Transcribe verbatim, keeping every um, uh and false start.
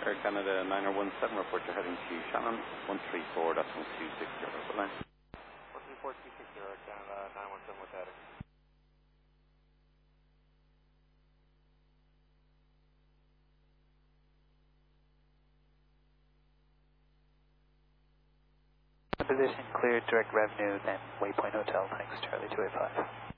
Air Canada nine oh one seven, report you're heading to Shannon, one three four, that's one two six zero, good line. one three four two six zero, Air Canada nine one seven with heading. Position cleared, direct revenue, then Waypoint Hotel, thanks, Charlie two eight five.